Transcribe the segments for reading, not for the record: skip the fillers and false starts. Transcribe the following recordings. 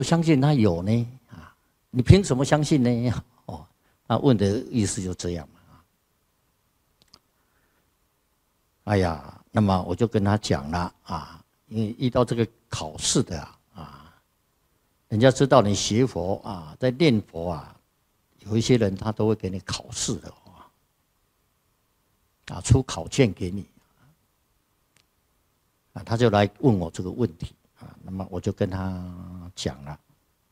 不相信他有呢？啊，你凭什么相信呢？哦，他问的意思就这样嘛。哎呀，那么我就跟他讲了啊，因为遇到这个考试的人家知道你学佛啊，在念佛啊，有一些人他都会给你考试的出考卷给你他就来问我这个问题那么我就跟他讲了，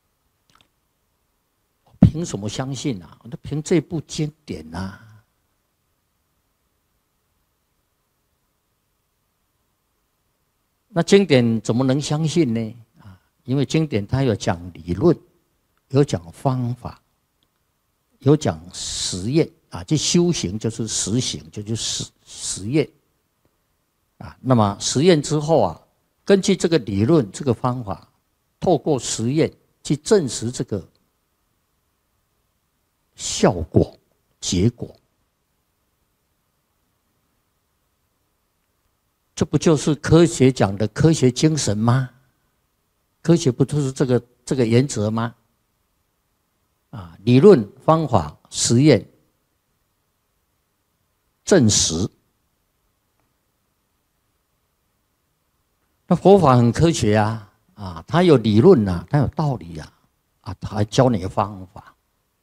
我凭什么相信啊？我凭这部经典啊。那经典怎么能相信呢？因为经典它有讲理论，有讲方法，有讲实验这修行就是实行，就是实验那么实验之后根据这个理论、这个方法，透过实验去证实这个效果、结果，这不就是科学讲的科学精神吗？科学不就是这个原则吗？理论、方法、实验、证实。那佛法很科学它有理论它有道理它还教你方法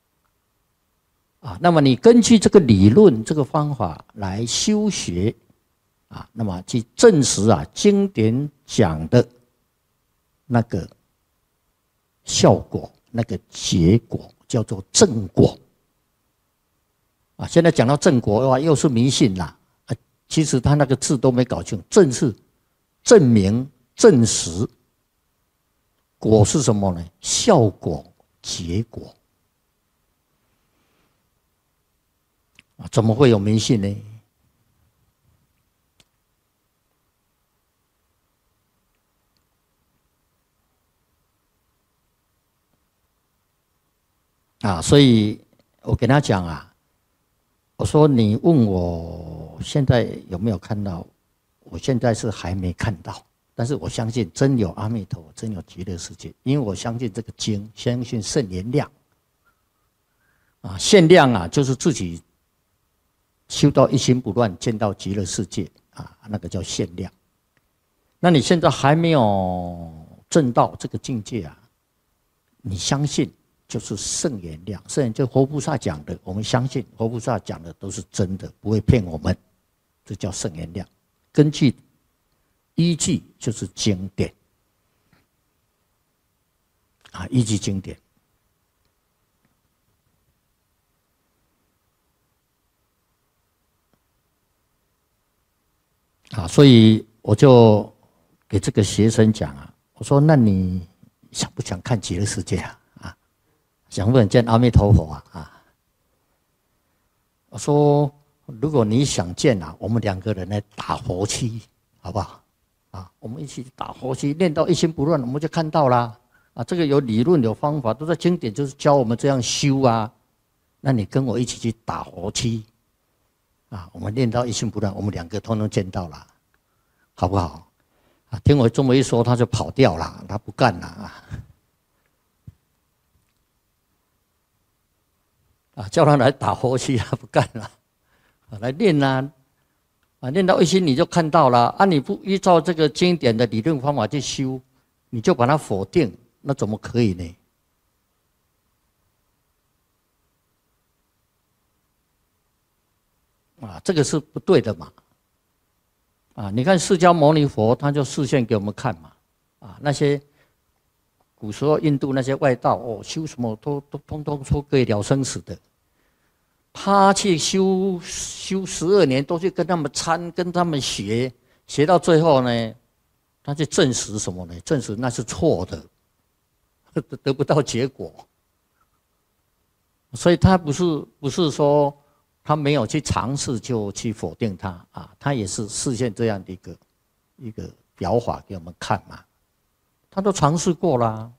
那么你根据这个理论、这个方法来修学那么去证实经典讲的那个效果、那个结果，叫做正果现在讲到正果的话，又是迷信啦其实他那个字都没搞清楚，正是证明、证实，果是什么呢？效果、结果怎么会有迷信呢？所以我跟他讲我说你问我现在有没有看到，我现在是还没看到，但是我相信真有阿弥陀佛，真有极乐世界，因为我相信这个经，相信圣言量限量就是自己修到一心不乱，见到极乐世界那个叫限量。那你现在还没有证到这个境界你相信就是圣言量，圣言就是活菩萨讲的，我们相信活菩萨讲的都是真的，不会骗我们，这叫圣言量。根据依据就是经典依据经典所以我就给这个学生讲我说那你想不想看极乐世界想不想见阿弥陀佛我说如果你想见我们两个人来打佛七好不好我们一起打佛七，练到一心不乱，我们就看到啦这个有理论有方法，都在经典就是教我们这样修那你跟我一起去打佛七我们练到一心不乱，我们两个通通见到了，好不好听我这么一说，他就跑掉了，他不干了叫他来打佛七，他不干了来练练到一心你就看到了你不依照这个经典的理论方法去修，你就把它否定，那怎么可以呢？这个是不对的嘛你看释迦牟尼佛他就示现给我们看嘛那些古时候印度那些外道修什么都通通说可以了生死的，他去修12年，都去跟他们参，跟他们学到最后呢，他去证实什么呢？证实那是错的，得不到结果。所以他不是说他没有去尝试就去否定他他也是示现这样的一个表法给我们看嘛。他都尝试过啦，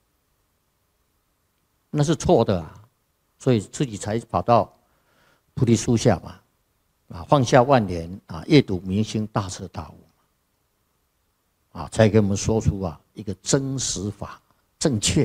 那是错的所以自己才跑到菩提树下嘛放下万年阅读明心大彻大悟才给我们说出一个真实法正确